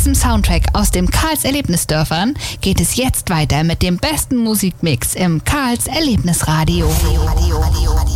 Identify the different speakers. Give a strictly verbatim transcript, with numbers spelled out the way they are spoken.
Speaker 1: diesem Soundtrack aus dem Karls Erlebnisdörfern geht es jetzt weiter mit dem besten Musikmix im Karls Erlebnisradio. Radio, Radio, Radio.